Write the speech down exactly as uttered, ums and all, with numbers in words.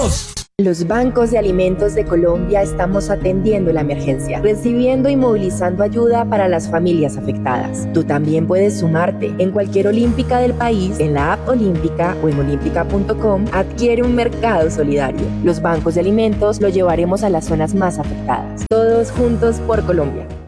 ¡Vamos! Los bancos de alimentos de Colombia estamos atendiendo la emergencia, recibiendo y movilizando ayuda para las familias afectadas. Tú también puedes sumarte. En cualquier olímpica del país, en la app Olímpica o en olímpica punto com, adquiere un mercado solidario. Los bancos de alimentos lo llevaremos a las zonas más afectadas. Todos juntos por Colombia.